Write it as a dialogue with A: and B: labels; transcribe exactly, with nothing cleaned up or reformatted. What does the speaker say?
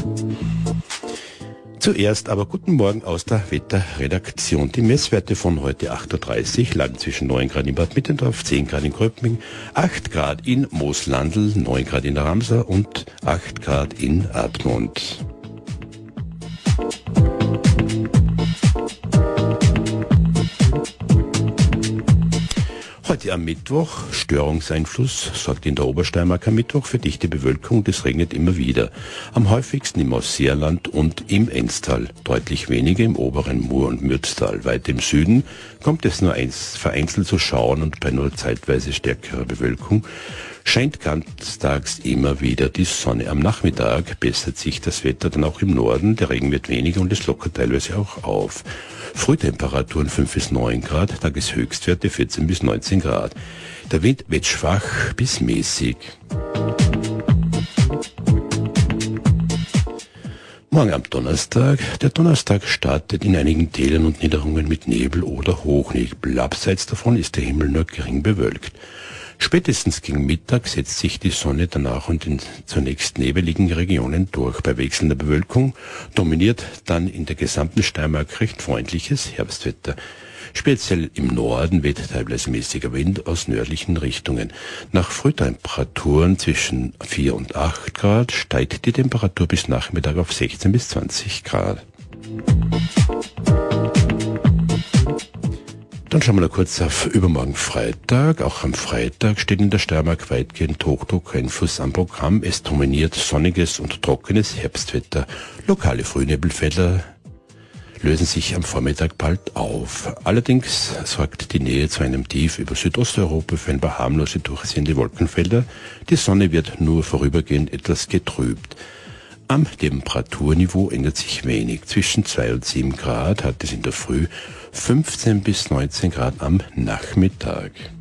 A: Zuerst aber guten Morgen aus der Wetterredaktion. Die Messwerte von heute acht Uhr dreißig lagen zwischen neun Grad in Bad Mitterndorf, zehn Grad in Gröbming, acht Grad in Mooslandl, neun Grad in der Ramsar und acht Grad in Admont. Heute am Mittwoch, Störungseinfluss sorgt in der Obersteiermark am Mittwoch für dichte Bewölkung und es regnet immer wieder. Am häufigsten im Ausseerland und im Enztal, deutlich weniger im oberen Mur- und Mürztal. Weit im Süden kommt es nur eins, vereinzelt zu Schauern und bei nur zeitweise stärkerer Bewölkung scheint ganztags immer wieder die Sonne. Am Nachmittag bessert sich das Wetter dann auch im Norden, der Regen wird weniger und es lockert teilweise auch auf. Frühtemperaturen fünf bis neun Grad, Tageshöchstwerte vierzehn bis neunzehn Grad. Der Wind weht schwach bis mäßig. Morgen am Donnerstag. Der Donnerstag startet in einigen Tälern und Niederungen mit Nebel oder Hochnebel. Abseits davon ist der Himmel nur gering bewölkt. Spätestens gegen Mittag setzt sich die Sonne danach und in zunächst nebeligen Regionen durch. Bei wechselnder Bewölkung dominiert dann in der gesamten Steiermark recht freundliches Herbstwetter. Speziell im Norden weht teilweise mäßiger Wind aus nördlichen Richtungen. Nach Frühtemperaturen zwischen vier und acht Grad steigt die Temperatur bis Nachmittag auf sechzehn bis zwanzig Grad. Dann schauen wir noch kurz auf übermorgen Freitag. Auch am Freitag steht in der Steiermark weitgehend Hochdruckeinfluss am Programm. Es dominiert sonniges und trockenes Herbstwetter. Lokale Frühnebelfelder lösen sich am Vormittag bald auf. Allerdings sorgt die Nähe zu einem Tief über Südosteuropa für ein paar harmlose durchziehende Wolkenfelder. Die Sonne wird nur vorübergehend etwas getrübt. Am Temperaturniveau ändert sich wenig. Zwischen zwei und sieben Grad hat es in der Früh, fünfzehn bis neunzehn Grad am Nachmittag.